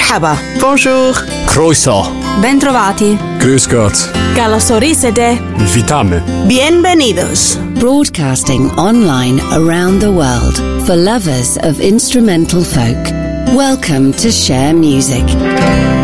Merhaba. Bonjour. Croeso. Bentrovati. Grüß Gott. Καλωσορίσετε. Witamy. Bienvenidos. Broadcasting online around the world for lovers of instrumental folk. Welcome to Share Music.